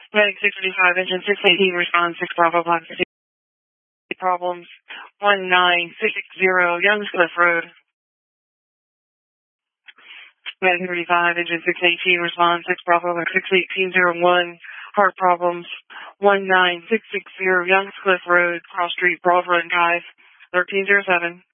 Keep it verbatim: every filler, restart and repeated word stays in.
Medic six thirty-five, engine six eighteen, respond six Bravo Block six problems. one nine six zero, Youngs Cliff Road. Medic thirty-five, engine six eighteen, respond six Bravo Block six eighteen zero one, heart problems. one nine six six zero, Youngs Cliff Road, Cross Street, Broad Run Drive, thirteen zero seven.